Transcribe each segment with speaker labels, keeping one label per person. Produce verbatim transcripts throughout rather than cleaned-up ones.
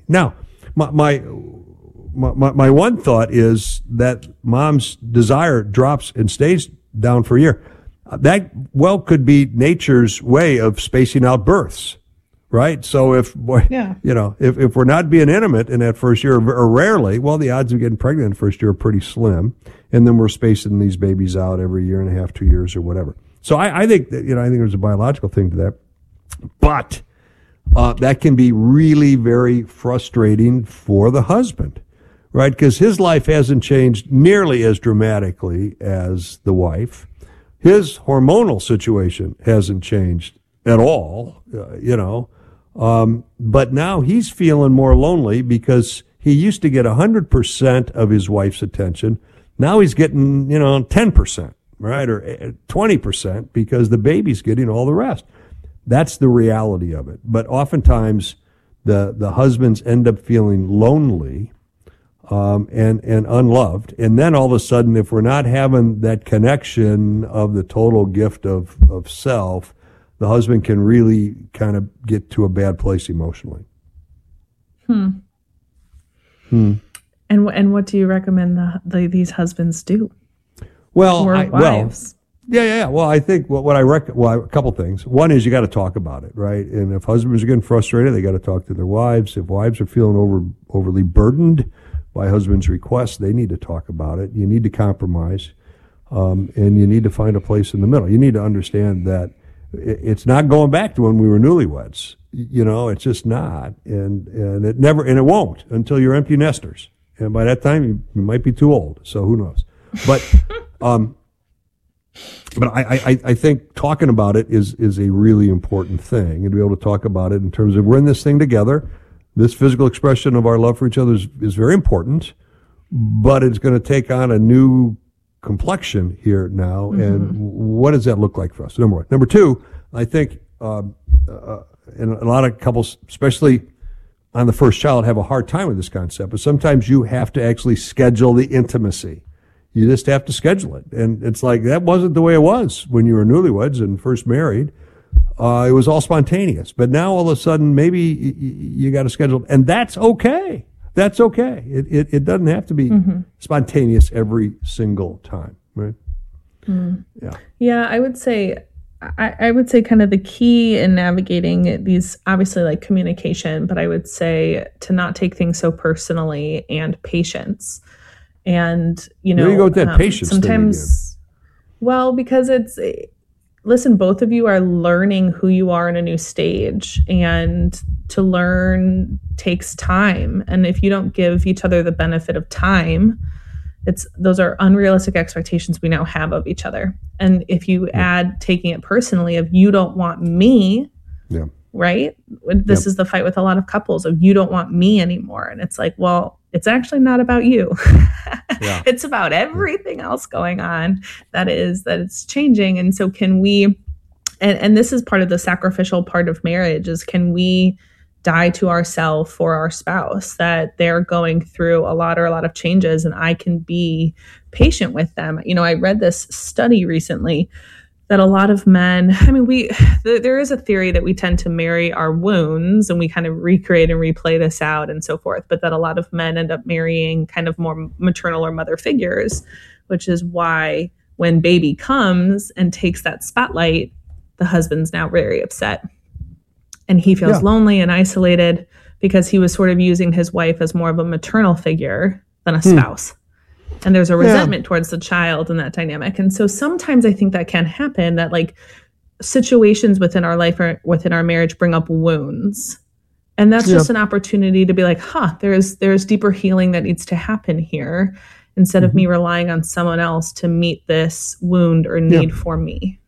Speaker 1: Now, my, my my my one thought is that mom's desire drops and stays down for a year. That well could be nature's way of spacing out births, right? So if boy,
Speaker 2: yeah.
Speaker 1: you know, if if we're not being intimate in that first year, or rarely, well, the odds of getting pregnant in the first year are pretty slim, and then we're spacing these babies out every year and a half, two years, or whatever. So I, I think that, you know, I think there's a biological thing to that, but uh, that can be really very frustrating for the husband, right? Because his life hasn't changed nearly as dramatically as the wife. His hormonal situation hasn't changed at all, uh, you know, um, but now he's feeling more lonely because he used to get one hundred percent of his wife's attention. Now he's getting, you know, ten percent, right, or twenty percent because the baby's getting all the rest. That's the reality of it. But oftentimes the, the husbands end up feeling lonely Um, and, and unloved. And then all of a sudden, if we're not having that connection of the total gift of, of self, the husband can really kind of get to a bad place emotionally.
Speaker 2: Hmm.
Speaker 1: Hmm.
Speaker 2: And and what do you recommend the, the these husbands do?
Speaker 1: Well,
Speaker 2: or
Speaker 1: I,
Speaker 2: wives?
Speaker 1: well, yeah, yeah. Well, I think what, what I rec- well, a couple things. One is you got to talk about it, right? And if husbands are getting frustrated, they got to talk to their wives. If wives are feeling over overly burdened by husband's request, they need to talk about it. You need to compromise, um, and you need to find a place in the middle. You need to understand that it's not going back to when we were newlyweds. You know, it's just not, and and it never, and it won't until you're empty nesters. And by that time, you, you might be too old. So who knows? But, um, but I, I I think talking about it is is a really important thing, and to be able to talk about it in terms of we're in this thing together. This physical expression of our love for each other is, is very important, but it's going to take on a new complexion here now. Mm-hmm. And what does that look like for us? Number one. Number two, I think, um, uh, and a lot of couples, especially on the first child, have a hard time with this concept, but sometimes you have to actually schedule the intimacy. You just have to schedule it. And it's like, that wasn't the way it was when you were newlyweds and first married. Uh, it was all spontaneous, but now all of a sudden, maybe y- y- you got to schedule, and that's okay. That's okay. It it, it doesn't have to be mm-hmm. spontaneous every single time, right?
Speaker 2: Mm.
Speaker 1: Yeah.
Speaker 2: Yeah, I would say, I, I would say, kind of the key in navigating these, obviously, like communication, but I would say to not take things so personally, and patience, and you know,
Speaker 1: where do you go with that
Speaker 2: um,
Speaker 1: patience
Speaker 2: sometimes. Well, because it's. Listen, both of you are learning who you are in a new stage, and to learn takes time. And if you don't give each other the benefit of time, it's those are unrealistic expectations we now have of each other. And if you yeah. add taking it personally of you don't want me,
Speaker 1: yeah.
Speaker 2: right? This yep. is the fight with a lot of couples of you don't want me anymore. And it's like, well, it's actually not about you. yeah. It's about everything else going on that is that it's changing. And so can we, and, and this is part of the sacrificial part of marriage is can we die to ourselves for our spouse, that they're going through a lot or a lot of changes and I can be patient with them. You know, I read this study recently that a lot of men, I mean, we, th- there is a theory that we tend to marry our wounds and we kind of recreate and replay this out and so forth, but that a lot of men end up marrying kind of more maternal or mother figures, which is why when baby comes and takes that spotlight, the husband's now very upset. And he feels yeah. lonely and isolated because he was sort of using his wife as more of a maternal figure than a spouse. Hmm. And there's a resentment yeah. towards the child in that dynamic. And so sometimes I think that can happen, that like situations within our life or within our marriage bring up wounds. And that's yeah. just an opportunity to be like, huh, there's there's deeper healing that needs to happen here instead mm-hmm. of me relying on someone else to meet this wound or need yeah. for me.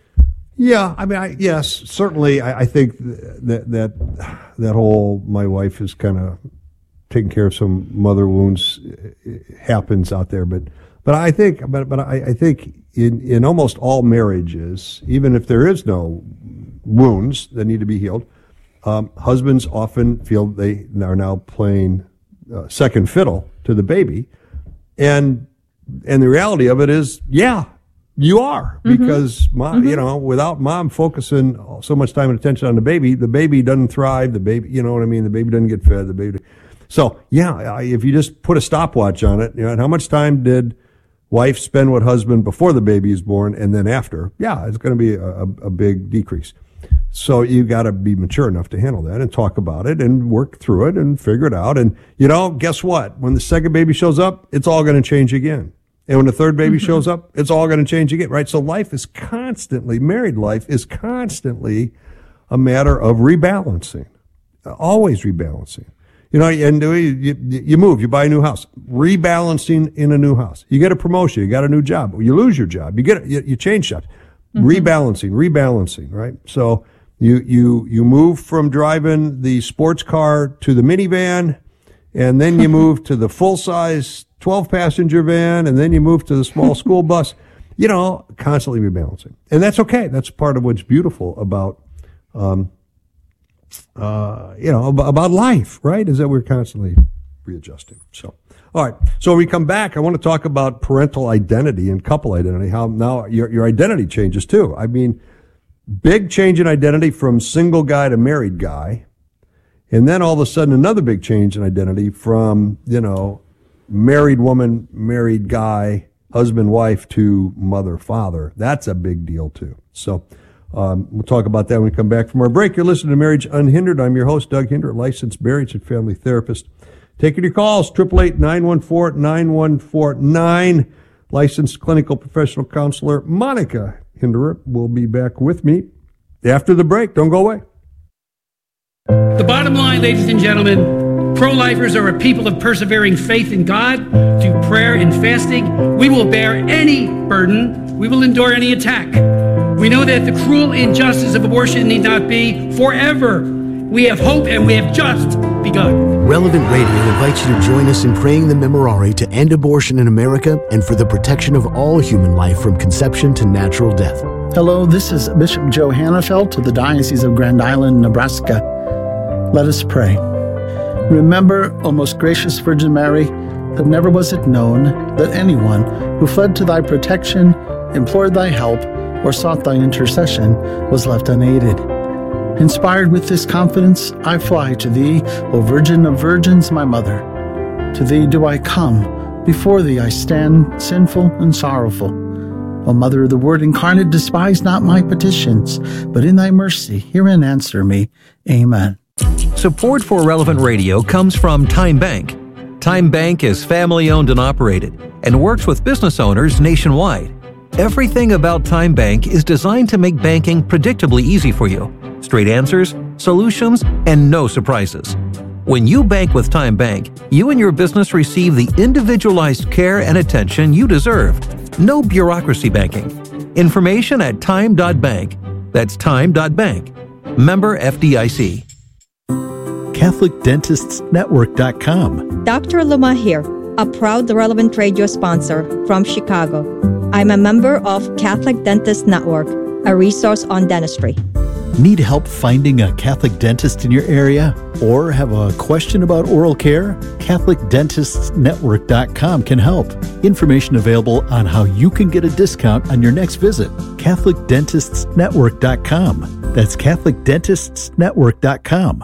Speaker 1: Yeah, I mean, I, yes, certainly I, I think that, that that whole my wife is kind of taking care of some mother wounds happens out there, but but I think but but I, I think in in almost all marriages, even if there is no wounds that need to be healed, um, husbands often feel they are now playing uh, second fiddle to the baby, and and the reality of it is, yeah, You are, because mm-hmm. mom, mm-hmm. you know, without mom focusing so much time and attention on the baby, the baby doesn't thrive. The baby, you know what I mean? The baby doesn't get fed. The baby. So yeah, if you just put a stopwatch on it, you know, and how much time did wife spend with husband before the baby is born and then after? Yeah, it's going to be a, a big decrease. So you got to be mature enough to handle that and talk about it and work through it and figure it out. And you know, guess what? When the second baby shows up, it's all going to change again. And when the third baby mm-hmm. shows up, it's all going to change again, right? So life is constantly, married life is constantly a matter of rebalancing, always rebalancing. You know, and you, you, you move, you buy a new house, rebalancing in a new house. You get a promotion, you got a new job, you lose your job, you get you, you change jobs, mm-hmm. rebalancing, rebalancing, right? So you you you move from driving the sports car to the minivan, and then you move to the full size twelve passenger van, and then you move to the small school bus, you know, constantly rebalancing. And that's okay. That's part of what's beautiful about, um, uh, you know, about, about life, right? Is that we're constantly readjusting. So, all right. So when we come back, I want to talk about parental identity and couple identity, how now your, your identity changes too. I mean, big change in identity from single guy to married guy. And then all of a sudden another big change in identity from, you know, married woman, married guy, husband, wife to mother, father. That's a big deal too. So um, we'll talk about that when we come back from our break. You're listening to Marriage Unhindered. I'm your host, Doug Hinder, licensed marriage and family therapist. Taking your calls, eight eight eight, nine one four, nine one four nine. Licensed clinical professional counselor Monica Hinderer will be back with me after the break. Don't go away.
Speaker 3: The bottom line, ladies and gentlemen, pro-lifers are a people of persevering faith in God, through prayer and fasting. We will bear any burden. We will endure any attack. We know that the cruel injustice of abortion need not be forever. We have hope, and we have just begun.
Speaker 4: Relevant Radio invites you to join us in praying the Memorare to end abortion in America and for the protection of all human life from conception to natural death.
Speaker 5: Hello, this is Bishop Joe Hannafelt of the Diocese of Grand Island, Nebraska. Let us pray. Remember, O most gracious Virgin Mary, that never was it known that anyone who fled to thy protection, implored thy help, or sought thy intercession was left unaided. Inspired with this confidence, I fly to thee, O Virgin of Virgins, my mother. To thee do I come, before thee I stand, sinful and sorrowful. O Mother of the Word incarnate, despise not my petitions, but in thy mercy hear and answer me. Amen.
Speaker 6: Support for Relevant Radio comes from Time Bank. Time Bank is family-owned and operated and works with business owners nationwide. Everything about Time Bank is designed to make banking predictably easy for you. Straight answers, solutions, and no surprises. When you bank with Time Bank, you and your business receive the individualized care and attention you deserve. No bureaucracy banking. Information at time dot bank. That's time dot bank. Member F D I C.
Speaker 7: Catholic Dentists Network dot com.
Speaker 8: Doctor Luma here, a proud Relevant Radio sponsor from Chicago. I'm a member of Catholic Dentist Network, a resource on dentistry.
Speaker 7: Need help finding a Catholic dentist in your area? Or have a question about oral care? Catholic Dentists Network dot com can help. Information available on how you can get a discount on your next visit. Catholic Dentists Network dot com. That's Catholic Dentists Network dot com.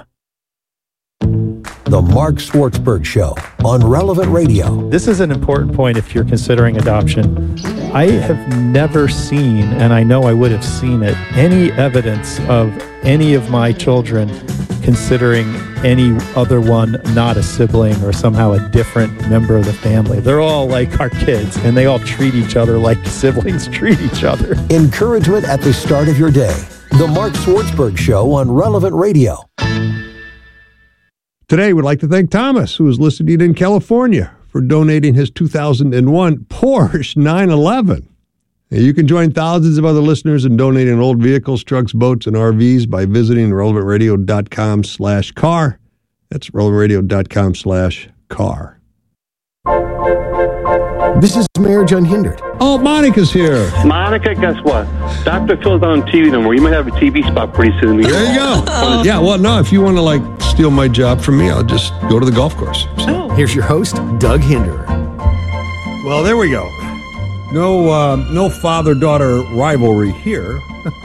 Speaker 4: The Mark Swartzberg Show on Relevant Radio.
Speaker 9: This is an important point if you're considering adoption. I have never seen, and I know I would have seen it, any evidence of any of my children considering any other one not a sibling or somehow a different member of the family. They're all like our kids, and they all treat each other like siblings treat each other.
Speaker 4: Encouragement at the start of your day. The Mark Swartzberg Show on Relevant Radio.
Speaker 1: Today, we'd like to thank Thomas, who is listening in California, for donating his two thousand one Porsche nine eleven. Now, you can join thousands of other listeners in donating old vehicles, trucks, boats, and R Vs by visiting relevant radio dot com slash car. That's relevant radio dot com slash car.
Speaker 4: This is Marriage Unhindered.
Speaker 1: Oh, Monica's here.
Speaker 10: Monica, guess what? Doctor Phil's on T V tomorrow. You might have a T V spot pretty soon.
Speaker 1: There you go. Oh. Yeah, well, no, if you want to, like, steal my job from me, I'll just go to the golf course. So.
Speaker 4: Here's your host, Doug Hinder.
Speaker 1: Well, there we go. No, uh, no father-daughter rivalry here.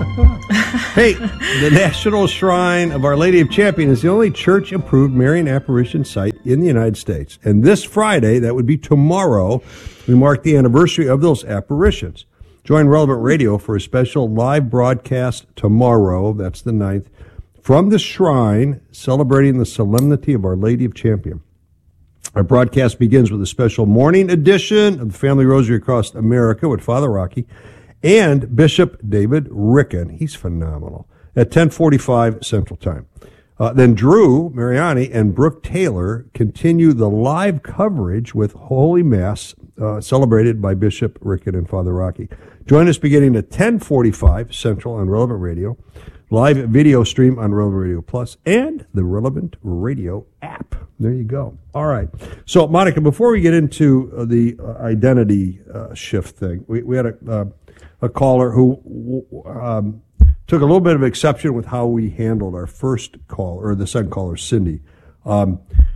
Speaker 1: Hey, the National Shrine of Our Lady of Champion is the only church-approved Marian apparition site in the United States. And this Friday, that would be tomorrow, we mark the anniversary of those apparitions. Join Relevant Radio for a special live broadcast tomorrow, that's the ninth, from the shrine, celebrating the solemnity of Our Lady of Champion. Our broadcast begins with a special morning edition of the Family Rosary Across America with Father Rocky and Bishop David Ricken. He's phenomenal. At ten forty-five Central Time. Uh, then Drew Mariani and Brooke Taylor continue the live coverage with Holy Mass uh, celebrated by Bishop Ricken and Father Rocky. Join us beginning at ten forty-five Central on Relevant Radio, live video stream on Relevant Radio Plus, and the Relevant Radio app. There you go. All right. So, Monica, before we get into uh, the uh, identity uh, shift thing, we, we had a, uh, a caller who um, took a little bit of exception with how we handled our first call, or the second caller, Cindy, um,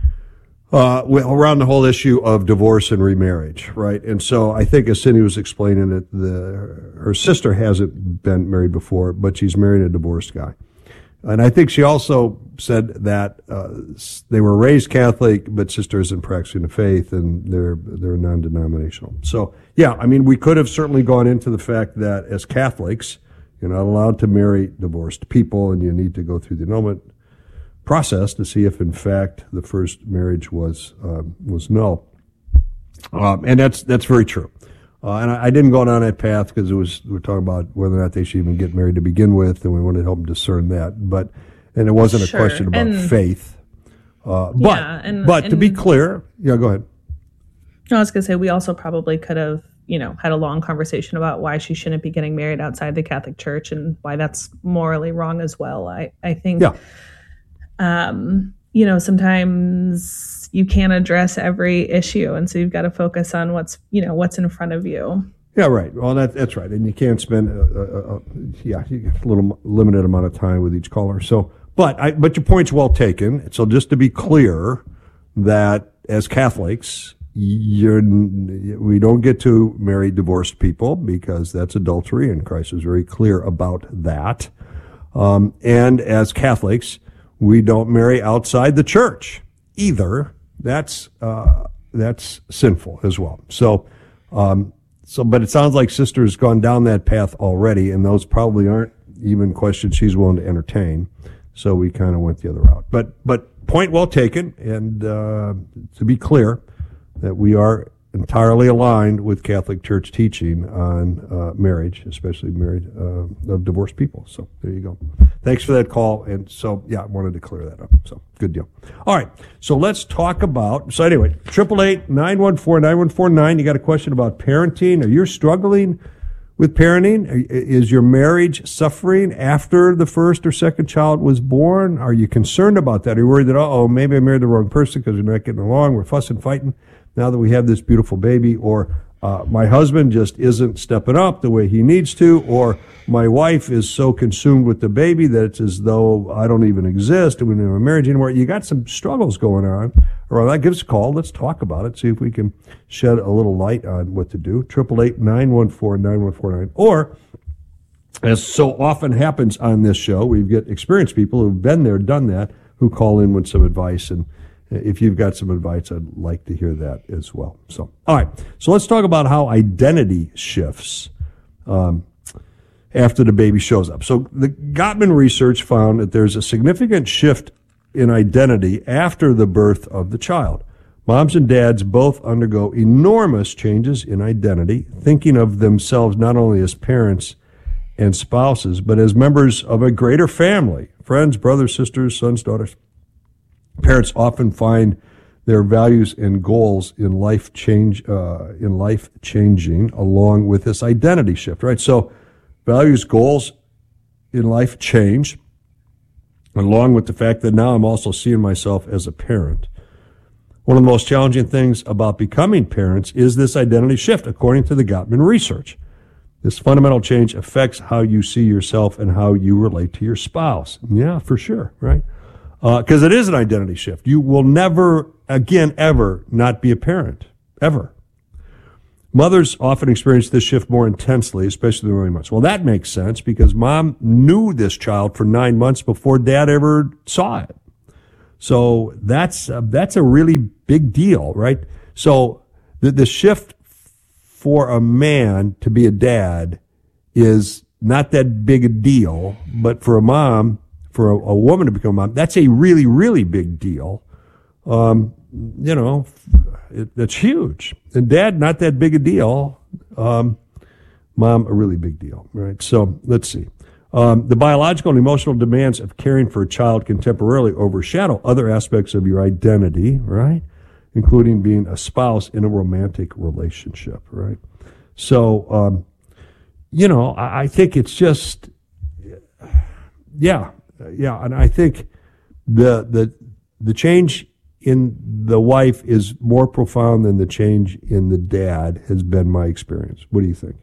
Speaker 1: uh, around the whole issue of divorce and remarriage, right? And so I think, as Cindy was explaining it, the, her sister hasn't been married before, but she's married a divorced guy. And I think she also said that uh, they were raised Catholic, but sister isn't practicing the faith, and they're they're non-denominational. So, yeah, I mean, we could have certainly gone into the fact that as Catholics, you're not allowed to marry divorced people, and you need to go through the annulment process to see if, in fact, the first marriage was uh, was null. Um, and that's that's very true. Uh, and I, I didn't go down that path because it was we were talking about whether or not they should even get married to begin with, and we wanted to help them discern that. But and it wasn't
Speaker 2: sure.
Speaker 1: a question about
Speaker 2: and,
Speaker 1: faith. Uh, but
Speaker 2: yeah, and,
Speaker 1: but
Speaker 2: and,
Speaker 1: to be clear, yeah, go ahead.
Speaker 2: I was going to say we also probably could have, you know, had a long conversation about why she shouldn't be getting married outside the Catholic Church and why that's morally wrong as well. I I think,
Speaker 1: yeah.
Speaker 2: um, you know, sometimes you can't address every issue, and so you've got to focus on what's, you know, what's in front of you.
Speaker 1: Yeah, right. Well, that, that's right. And you can't spend, a, a, a, yeah, a little limited amount of time with each caller. So, but I, but your point's well taken. So just to be clear that as Catholics, you're, we don't get to marry divorced people because that's adultery, and Christ is very clear about that. Um, and as Catholics, we don't marry outside the church either. That's uh, that's sinful as well. So, um, so, but it sounds like Sister's gone down that path already, and those probably aren't even questions she's willing to entertain. So we kind of went the other route. But but point well taken, and uh, to be clear, that we are entirely aligned with Catholic Church teaching on uh, marriage, especially married uh, of divorced people. So there you go. Thanks for that call. And so, yeah, I wanted to clear that up. So good deal. All right. So let's talk about, so anyway, eight eight eight, nine one four, nine one four nine. You got a question about parenting. Are you struggling with parenting? Is your marriage suffering after the first or second child was born? Are you concerned about that? Are you worried that, uh-oh, maybe I married the wrong person because we're not getting along, we're fussing, fighting now that we have this beautiful baby? Or uh, my husband just isn't stepping up the way he needs to, or my wife is so consumed with the baby that it's as though I don't even exist and we don't have a marriage anymore. You got some struggles going on around that. Give us a call. Let's talk about it. See if we can shed a little light on what to do. eight eight eight, nine one four, nine one four nine. Or, as so often happens on this show, we get experienced people who've been there, done that, who call in with some advice. And if you've got some advice, I'd like to hear that as well. So, all right. So let's talk about how identity shifts um, after the baby shows up. So the Gottman research found that there's a significant shift in identity after the birth of the child. Moms and dads both undergo enormous changes in identity, thinking of themselves not only as parents and spouses, but as members of a greater family, friends, brothers, sisters, sons, daughters. Parents often find their values and goals in life change, uh, in life changing along with this identity shift, right? So values, goals in life change along with the fact that now I'm also seeing myself as a parent. One of the most challenging things about becoming parents is this identity shift, according to the Gottman research. This fundamental change affects how you see yourself and how you relate to your spouse. Yeah, for sure, right? Because uh, it is an identity shift. You will never, again, ever not be a parent, ever. Mothers often experience this shift more intensely, especially in the early months. Well, that makes sense because mom knew this child for nine months before dad ever saw it. So that's uh, that's a really big deal, right? So the, the shift for a man to be a dad is not that big a deal, but for a mom, for a, a woman to become a mom, that's a really, really big deal. Um, you know, it, it's huge. And dad, not that big a deal. Um, mom, a really big deal, right? So let's see. Um, the biological and emotional demands of caring for a child can temporarily overshadow other aspects of your identity, right? Including being a spouse in a romantic relationship, right? So, um, you know, I, I think it's just, yeah, yeah, and I think the the the change in the wife is more profound than the change in the dad has been my experience. What do you think?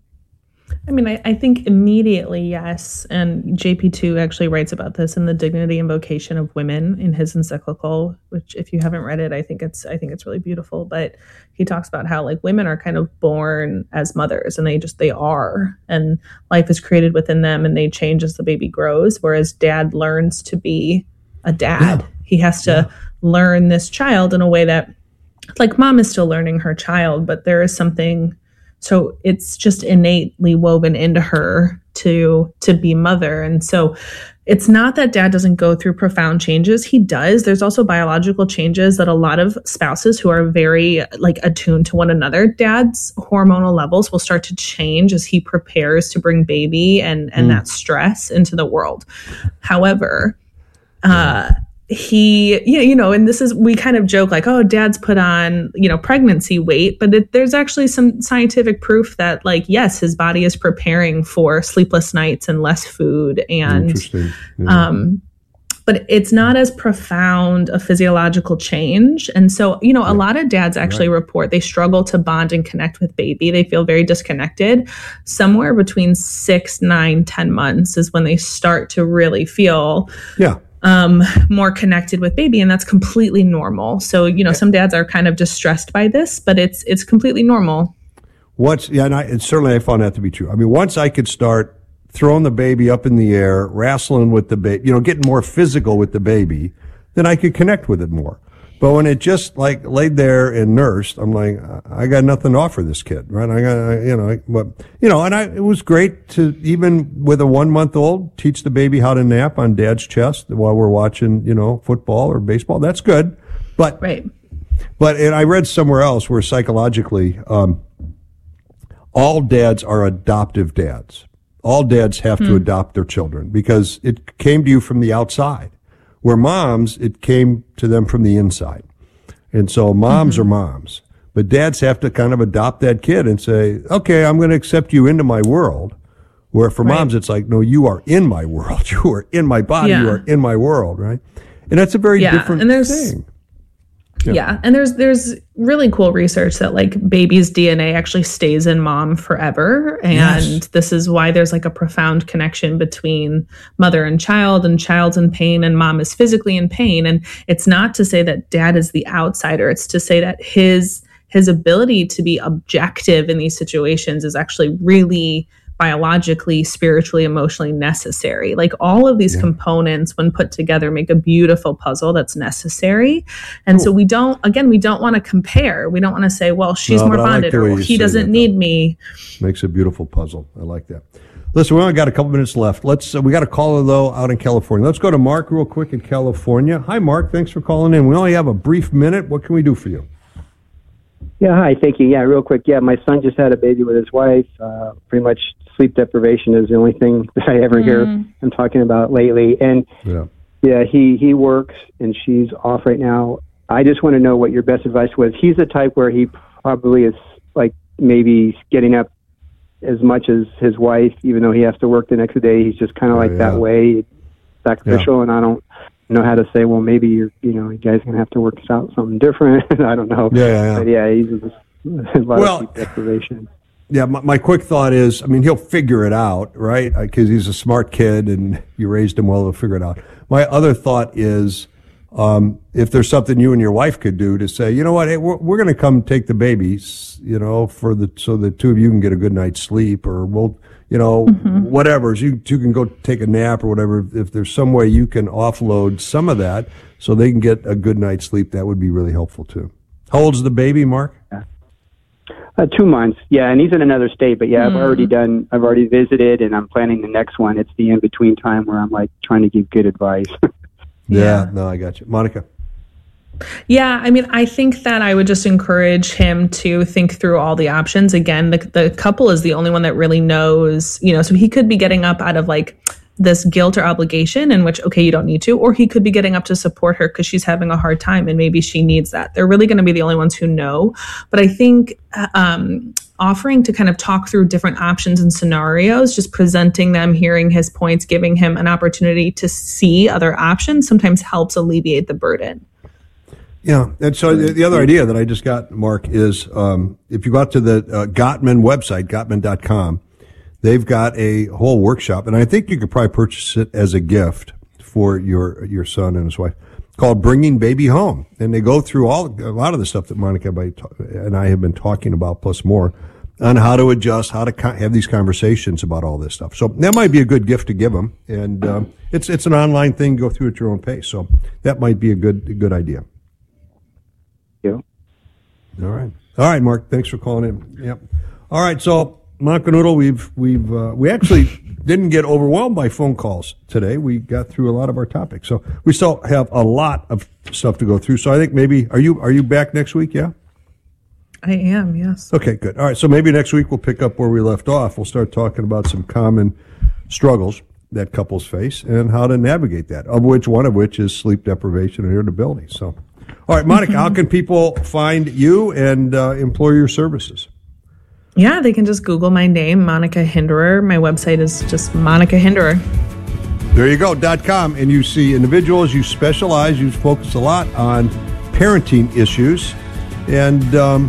Speaker 2: I mean, I, I think immediately, yes. And J P two actually writes about this in The Dignity and Vocation of Women in his encyclical, which if you haven't read it, I think it's I think it's really beautiful. But he talks about how like women are kind of born as mothers and they just they are. And life is created within them and they change as the baby grows, whereas dad learns to be a dad. Yeah. He has to yeah. learn this child in a way that like mom is still learning her child, but there is something. So it's just innately woven into her to to be mother. And so it's not that dad doesn't go through profound changes. He does. There's also biological changes that a lot of spouses who are very like attuned to one another, dad's hormonal levels will start to change as he prepares to bring baby and, and mm. that stress into the world. However, uh, he, you know, and this is, we kind of joke like, oh, dad's put on, you know, pregnancy weight, but it, there's actually some scientific proof that like, yes, his body is preparing for sleepless nights and less food. And,
Speaker 1: Interesting. Yeah.
Speaker 2: um, but it's not as profound a physiological change. And so, you know, yeah. a lot of dads actually right. report they struggle to bond and connect with baby. They feel very disconnected. Somewhere between six, nine, ten months is when they start to really feel
Speaker 1: yeah.
Speaker 2: Um, more connected with baby, and that's completely normal. So, you know, some dads are kind of distressed by this, but it's it's completely normal.
Speaker 1: Once, yeah, and, I, and certainly I found that to be true. I mean, once I could start throwing the baby up in the air, wrestling with the baby, you know, getting more physical with the baby, then I could connect with it more. But when it just like laid there and nursed, I'm like, I got nothing to offer this kid, right? I got, you know, but you know, and I, it was great to even with a one month old teach the baby how to nap on dad's chest while we're watching, you know, football or baseball. That's good, but
Speaker 2: right.
Speaker 1: But and I read somewhere else where psychologically, um, all dads are adoptive dads. All dads have hmm. to adopt their children because it came to you from the outside. Where moms, it came to them from the inside. And so moms mm-hmm. are moms. But dads have to kind of adopt that kid and say, okay, I'm going to accept you into my world. Where for right. moms, it's like, no, you are in my world. You are in my body. Yeah. You are in my world, right? And that's a very
Speaker 2: yeah.
Speaker 1: different
Speaker 2: and there's,
Speaker 1: thing.
Speaker 2: Yeah. yeah. And there's there's really cool research that like baby's D N A actually stays in mom forever. And yes. this is why there's like a profound connection between mother and child, and child's in pain and mom is physically in pain. And it's not to say that dad is the outsider. It's to say that his his ability to be objective in these situations is actually really biologically, spiritually, emotionally necessary. Like all of these yeah. components, when put together, make a beautiful puzzle that's necessary. And cool. so we don't, again, we don't want to compare. We don't want to say, well, she's
Speaker 1: no,
Speaker 2: more bonded
Speaker 1: like
Speaker 2: or he doesn't that, need though. me.
Speaker 1: Makes a beautiful puzzle. I like that. Listen, we only got a couple minutes left. Let's, uh, we got a caller though out in California. Let's go to Mark real quick in California. Hi, Mark. Thanks for calling in. We only have a brief minute. What can we do for you?
Speaker 11: Yeah, hi. Thank you. Yeah, real quick. Yeah, my son just had a baby with his wife. Uh, pretty much sleep deprivation is the only thing that I ever mm. hear him talking about lately. And
Speaker 1: yeah,
Speaker 11: yeah he, he works and she's off right now. I just want to know what your best advice was. He's the type where he probably is like maybe getting up as much as his wife, even though he has to work the next day. He's just kind of like yeah. that way, sacrificial. Yeah. And I don't know how to say, well, maybe you're, you know, you guys are going to have to work out something different. I don't know.
Speaker 1: Yeah, yeah, yeah.
Speaker 11: But yeah, he's a, a lot
Speaker 1: well,
Speaker 11: of sleep deprivation.
Speaker 1: Yeah, my, my quick thought is, I mean, he'll figure it out, right? Because he's a smart kid and you raised him well to figure it out. My other thought is, Um, if there's something you and your wife could do to say, you know what, hey, we're, we're going to come take the babies, you know, for the, so the two of you can get a good night's sleep, or we'll, you know, mm-hmm. whatever. So you two can go take a nap or whatever. If there's some way you can offload some of that so they can get a good night's sleep, that would be really helpful too. How old's the baby, Mark?
Speaker 11: Yeah. Uh, two months. Yeah. And he's in another state, but yeah, mm. I've already done, I've already visited, and I'm planning the next one. It's the in-between time where I'm like trying to give good advice.
Speaker 1: yeah. yeah. No, I got you. Monica.
Speaker 2: Yeah, I mean, I think that I would just encourage him to think through all the options. Again, the the couple is the only one that really knows, you know, so he could be getting up out of like this guilt or obligation in which, okay, you don't need to, or he could be getting up to support her because she's having a hard time and maybe she needs that. They're really going to be the only ones who know. But I think um, offering to kind of talk through different options and scenarios, just presenting them, hearing his points, giving him an opportunity to see other options sometimes helps alleviate the burden.
Speaker 1: Yeah, and so the, the other idea that I just got, Mark, is um, if you go out to the uh, Gottman website, Gottman dot com, they've got a whole workshop, and I think you could probably purchase it as a gift for your your son and his wife, called Bringing Baby Home. And they go through all a lot of the stuff that Monica and I have been talking about, plus more, on how to adjust, how to have these conversations about all this stuff. So that might be a good gift to give them, and um, it's it's an online thing. Go through at your own pace. So that might be a good a good idea.
Speaker 11: You.
Speaker 1: All right, all right, Mark. Thanks for calling in. Yep. All right, so Monica Noodle, we've we've uh, we actually didn't get overwhelmed by phone calls today. We got through a lot of our topics, so we still have a lot of stuff to go through. So I think maybe are you are you back next week? Yeah.
Speaker 2: I am, yes.
Speaker 1: Okay, good. All right, so maybe next week we'll pick up where we left off. We'll start talking about some common struggles that couples face and how to navigate that, of which one of which is sleep deprivation and irritability. So, all right, Monica, how can people find you and uh, employ your services?
Speaker 2: Yeah, they can just Google my name, Monica Hinderer. My website is just Monica Hinderer.
Speaker 1: There you go, dot com. And you see individuals, you specialize, you focus a lot on parenting issues. And um,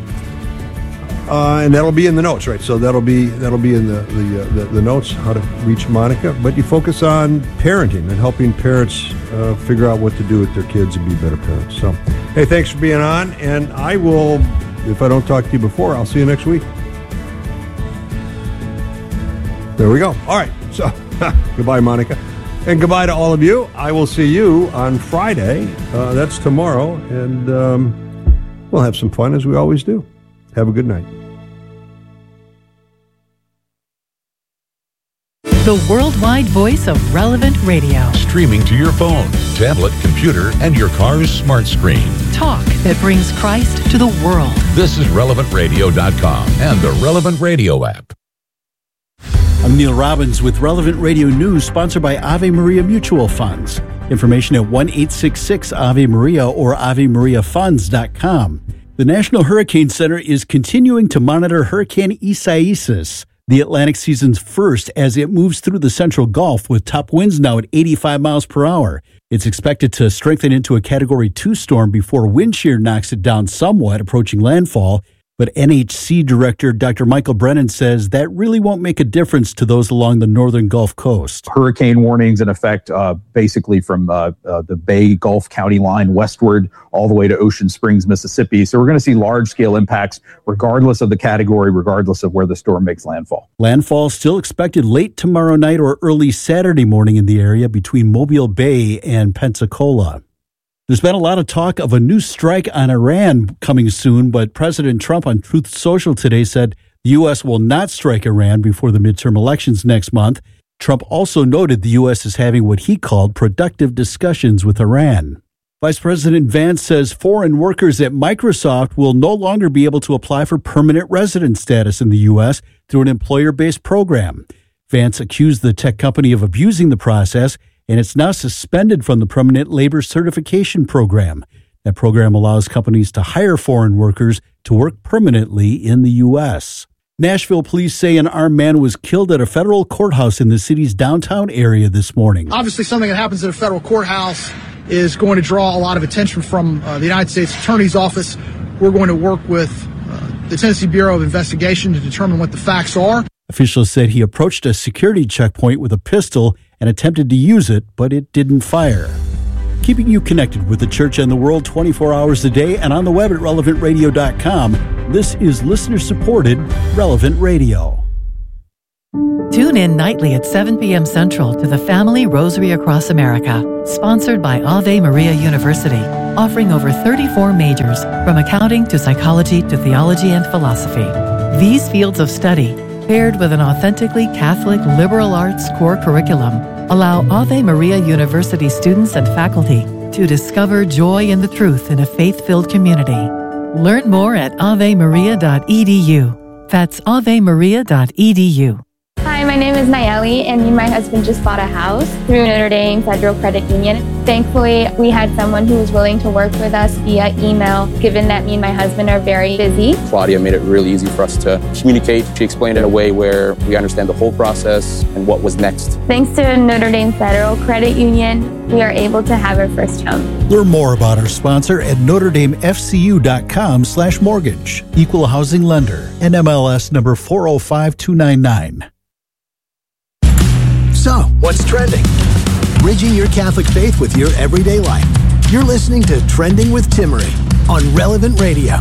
Speaker 1: uh, and that'll be in the notes, right? So that'll be that'll be in the the, uh, the the notes how to reach Monica. But you focus on parenting and helping parents uh, figure out what to do with their kids and be better parents. So, hey, thanks for being on. And I will, if I don't talk to you before, I'll see you next week. There we go. All right. So goodbye, Monica, and goodbye to all of you. I will see you on Friday. Uh, that's tomorrow, and. Um, We'll have some fun as we always do. Have a good night.
Speaker 12: The worldwide voice of Relevant Radio.
Speaker 13: Streaming to your phone, tablet, computer, and your car's smart screen.
Speaker 12: Talk that brings Christ to the world.
Speaker 13: This is relevant radio dot com and the Relevant Radio app.
Speaker 7: I'm Neil Robbins with Relevant Radio News, sponsored by Ave Maria Mutual Funds. Information at one eight six six Ave Maria or ave maria funds dot com. The National Hurricane Center is continuing to monitor Hurricane Isaias, the Atlantic season's first, as it moves through the Central Gulf with top winds now at eighty-five miles per hour. It's expected to strengthen into a Category two storm before wind shear knocks it down somewhat, approaching landfall. But N H C Director Doctor Michael Brennan says that really won't make a difference to those along the northern Gulf Coast.
Speaker 14: Hurricane warnings in effect uh, basically from uh, uh, the Bay Gulf County line westward all the way to Ocean Springs, Mississippi. So we're going to see large-scale impacts regardless of the category, regardless of where the storm makes landfall.
Speaker 7: Landfall still expected late tomorrow night or early Saturday morning in the area between Mobile Bay and Pensacola. There's been a lot of talk of a new strike on Iran coming soon, but President Trump on Truth Social today said the U S will not strike Iran before the midterm elections next month. Trump also noted the U S is having what he called productive discussions with Iran. Vice President Vance says foreign workers at Microsoft will no longer be able to apply for permanent resident status in the U S through an employer-based program. Vance accused the tech company of abusing the process, and it's now suspended from the Permanent Labor Certification Program. That program allows companies to hire foreign workers to work permanently in the U S. Nashville police say an armed man was killed at a federal courthouse in the city's downtown area this morning.
Speaker 15: Obviously, something that happens at a federal courthouse is going to draw a lot of attention from uh, the United States Attorney's Office. We're going to work with uh, the Tennessee Bureau of Investigation to determine what the facts are.
Speaker 7: Officials said he approached a security checkpoint with a pistol and attempted to use it, but it didn't fire. keeping you connected with the church and the world twenty-four hours a day and on the web at relevant radio dot com. This is listener-supported Relevant Radio.
Speaker 12: Tune in nightly at seven p.m. Central to the Family Rosary Across America, sponsored by Ave Maria University, offering over thirty-four majors, from accounting to psychology to theology and philosophy. These fields of study, paired with an authentically Catholic liberal arts core curriculum, allow Ave Maria University students and faculty to discover joy in the truth in a faith-filled community. Learn more at ave maria dot e d u. That's ave maria dot e d u.
Speaker 16: Hi, my name is Nayeli, and me and my husband just bought a house through Notre Dame Federal Credit Union. Thankfully, we had someone who was willing to work with us via email, given that me and my husband are very busy.
Speaker 17: Claudia made it really easy for us to communicate. She explained it in a way where we understand the whole process and what was next.
Speaker 16: Thanks to Notre Dame Federal Credit Union, we are able to have our first home.
Speaker 7: Learn more about our sponsor at notre dame f c u dot com slash mortgage. Equal housing lender. N M L S number four oh five two nine nine.
Speaker 4: So, what's trending? Bridging your Catholic faith with your everyday life. You're listening to Trending with Timmerie on Relevant Radio.